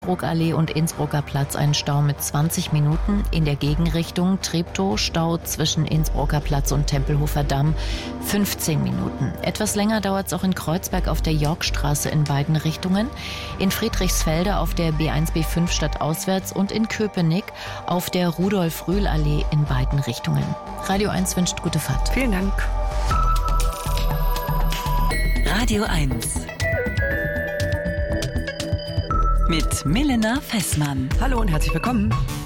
Innsbruckallee und Innsbrucker Platz einen Stau mit 20 Minuten. In der Gegenrichtung Treptow Stau zwischen Innsbrucker Platz und Tempelhofer Damm 15 Minuten. Etwas länger dauert es auch in Kreuzberg auf der Yorkstraße in beiden Richtungen, in Friedrichsfelde auf der B1/B5 stadtauswärts und in Köpenick auf der Rudolf-Rühl-Allee in beiden Richtungen. Radio 1 wünscht gute Fahrt. Vielen Dank. Radio 1 mit Milena Fessmann. Hallo und herzlich willkommen.